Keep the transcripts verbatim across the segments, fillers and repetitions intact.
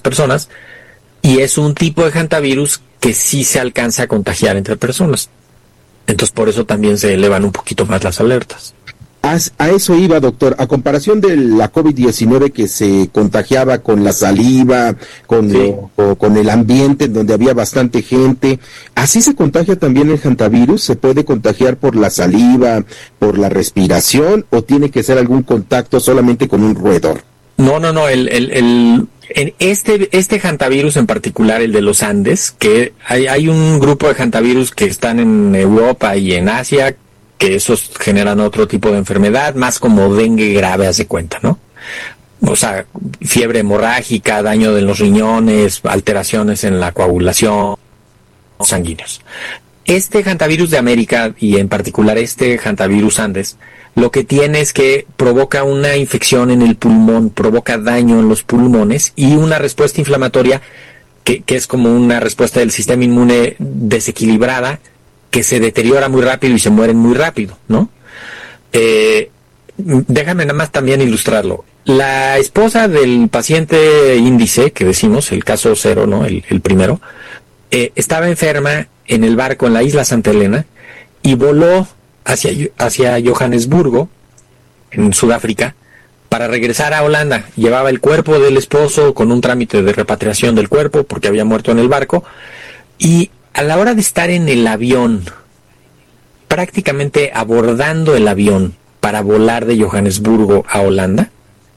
personas, y es un tipo de hantavirus que sí se alcanza a contagiar entre personas. Entonces por eso también se elevan un poquito más las alertas. A, a eso iba, doctor. A comparación de la COVID diecinueve que se contagiaba con la saliva, con, sí. lo, o, con el ambiente en donde había bastante gente, ¿así se contagia también el hantavirus? ¿Se puede contagiar por la saliva, por la respiración, o tiene que ser algún contacto solamente con un roedor? No, no, no. El, el, el, en este, este hantavirus en particular, el de los Andes, que hay, hay un grupo de hantavirus que están en Europa y en Asia, que esos generan otro tipo de enfermedad, más como dengue grave, haz de cuenta, ¿no? O sea, fiebre hemorrágica, daño de los riñones, alteraciones en la coagulación, sanguíneos. Este hantavirus de América, y en particular este hantavirus Andes, lo que tiene es que provoca una infección en el pulmón, provoca daño en los pulmones y una respuesta inflamatoria que, que es como una respuesta del sistema inmune desequilibrada, que se deteriora muy rápido y se mueren muy rápido, ¿no? Eh, déjame nada más también ilustrarlo. La esposa del paciente índice, que decimos, el caso cero, ¿no? El, el primero, eh, estaba enferma en el barco en la isla Santa Elena y voló hacia, hacia Johannesburgo, en Sudáfrica, para regresar a Holanda. Llevaba el cuerpo del esposo con un trámite de repatriación del cuerpo porque había muerto en el barco, y a la hora de estar en el avión, prácticamente abordando el avión para volar de Johannesburgo a Holanda,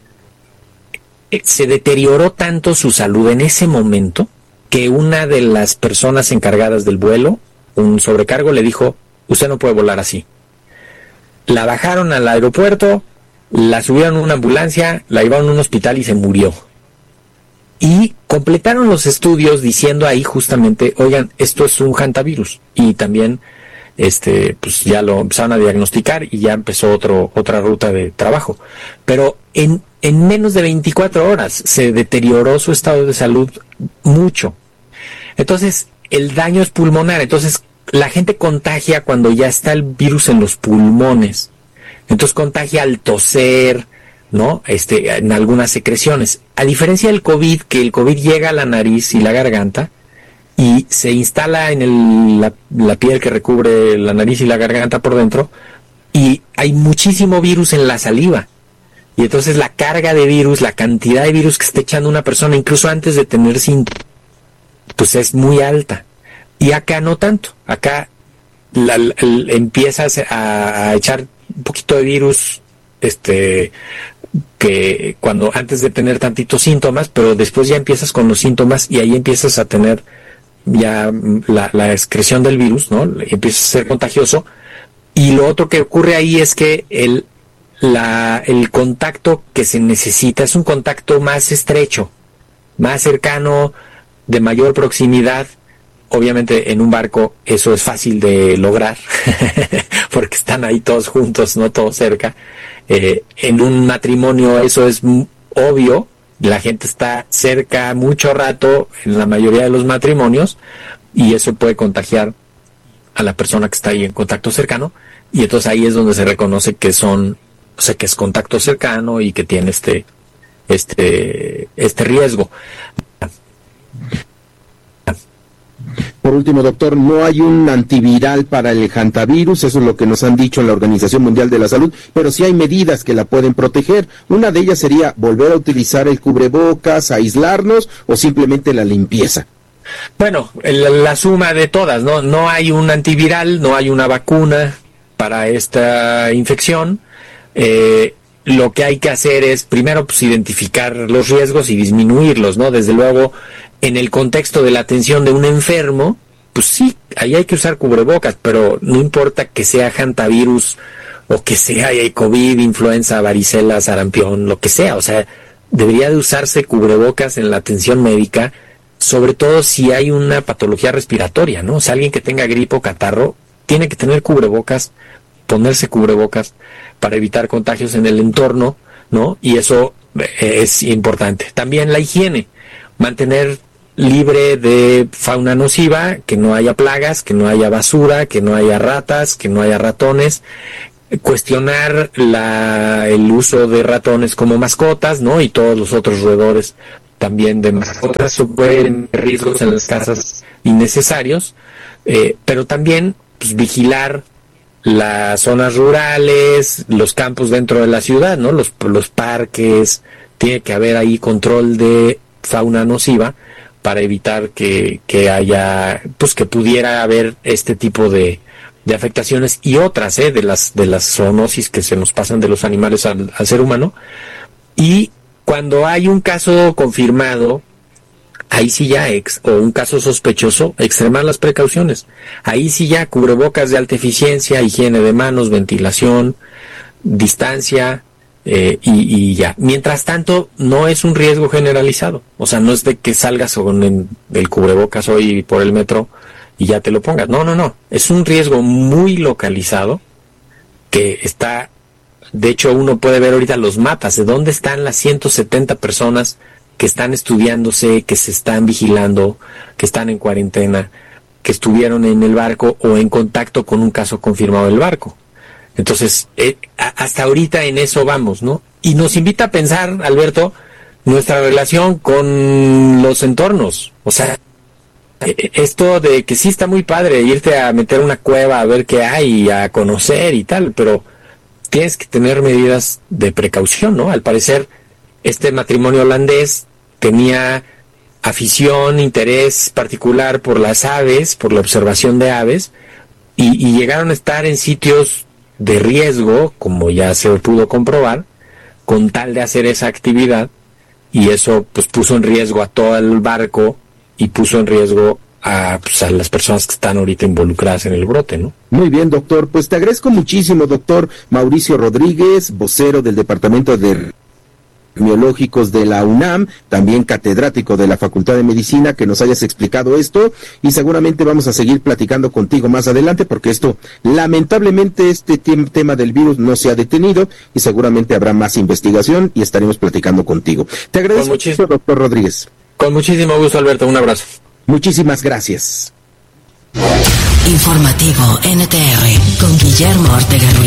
se deterioró tanto su salud en ese momento que una de las personas encargadas del vuelo, un sobrecargo, le dijo: usted no puede volar así. La bajaron al aeropuerto, la subieron a una ambulancia, la llevaron a un hospital y se murió. Y completaron los estudios diciendo ahí justamente, oigan, esto es un hantavirus. Y también, este, pues ya lo empezaron a diagnosticar y ya empezó otro, otra ruta de trabajo. Pero en, en menos de veinticuatro horas se deterioró su estado de salud mucho. Entonces, el daño es pulmonar. Entonces, la gente contagia cuando ya está el virus en los pulmones. Entonces contagia al toser, ¿no? Este, en algunas secreciones. A diferencia del COVID, que el COVID llega a la nariz y la garganta y se instala en el, la, la piel que recubre la nariz y la garganta por dentro, y hay muchísimo virus en la saliva. Y entonces la carga de virus, la cantidad de virus que está echando una persona, incluso antes de tener síntomas, pues es muy alta. Y acá no tanto. Acá la, la, la, empiezas a, a echar un poquito de virus, este, que cuando antes de tener tantitos síntomas, pero después ya empiezas con los síntomas y ahí empiezas a tener ya la, la excreción del virus, ¿no? Empieza a ser contagioso. Y lo otro que ocurre ahí es que el, la, el contacto que se necesita es un contacto más estrecho, más cercano, de mayor proximidad. Obviamente en un barco eso es fácil de lograr porque están ahí todos juntos, no todos cerca. Eh, en un matrimonio eso es obvio, la gente está cerca mucho rato en la mayoría de los matrimonios y eso puede contagiar a la persona que está ahí en contacto cercano, y entonces ahí es donde se reconoce que son, o sea, que es contacto cercano y que tiene este este este riesgo. Por último, doctor, no hay un antiviral para el hantavirus, eso es lo que nos han dicho en la Organización Mundial de la Salud, pero sí hay medidas que la pueden proteger. Una de ellas sería volver a utilizar el cubrebocas, aislarnos o simplemente la limpieza. Bueno, la, la suma de todas, ¿no? No hay un antiviral, no hay una vacuna para esta infección. Eh, lo que hay que hacer es, primero, pues, identificar los riesgos y disminuirlos, ¿no? Desde luego, en el contexto de la atención de un enfermo, pues sí, ahí hay que usar cubrebocas, pero no importa que sea hantavirus o que sea COVID, influenza, varicela, sarampión, lo que sea. O sea, debería de usarse cubrebocas en la atención médica, sobre todo si hay una patología respiratoria, ¿no? O sea, alguien que tenga gripe o catarro tiene que tener cubrebocas, ponerse cubrebocas para evitar contagios en el entorno, ¿no? Y eso es importante. También la higiene, mantener libre de fauna nociva, que no haya plagas, que no haya basura, que no haya ratas, que no haya ratones, cuestionar la, el uso de ratones como mascotas, ¿no? Y todos los otros roedores también de mascotas, pueden riesgos en las casas innecesarios, eh, pero también pues, vigilar las zonas rurales, los campos dentro de la ciudad, ¿no? Los, los parques, tiene que haber ahí control de fauna nociva para evitar que, que haya, pues que pudiera haber este tipo de, de afectaciones y otras, ¿eh? de las, de las zoonosis que se nos pasan de los animales al, al ser humano. Y cuando hay un caso confirmado, ahí sí ya, ex, o un caso sospechoso, extremar las precauciones. Ahí sí ya, cubrebocas de alta eficiencia, higiene de manos, ventilación, distancia, eh, y, y ya. Mientras tanto, no es un riesgo generalizado. O sea, no es de que salgas con el, el cubrebocas hoy por el metro y ya te lo pongas. No, no, no. Es un riesgo muy localizado que está, de hecho, uno puede ver ahorita los mapas de dónde están las ciento setenta personas que están estudiándose, que se están vigilando, que están en cuarentena, que estuvieron en el barco o en contacto con un caso confirmado del barco. Entonces, eh, hasta ahorita en eso vamos, ¿no? Y nos invita a pensar, Alberto, nuestra relación con los entornos. O sea, eh, esto de que sí está muy padre irte a meter una cueva a ver qué hay, a conocer y tal, pero tienes que tener medidas de precaución, ¿no? Al parecer, este matrimonio holandés tenía afición, interés particular por las aves, por la observación de aves, y, y llegaron a estar en sitios de riesgo, como ya se pudo comprobar, con tal de hacer esa actividad, y eso pues puso en riesgo a todo el barco y puso en riesgo a, pues, a las personas que están ahorita involucradas en el brote, ¿no? Muy bien, doctor. Pues te agradezco muchísimo, doctor Mauricio Rodríguez, vocero del Departamento de Biológicos de la UNAM, también catedrático de la Facultad de Medicina, que nos hayas explicado esto, y seguramente vamos a seguir platicando contigo más adelante, porque esto, lamentablemente, este tema del virus no se ha detenido, y seguramente habrá más investigación, y estaremos platicando contigo. Te agradezco mucho, doctor Rodríguez. Con muchísimo gusto, Alberto, un abrazo. Muchísimas gracias. Informativo N T R, con Guillermo Ortega Ruiz.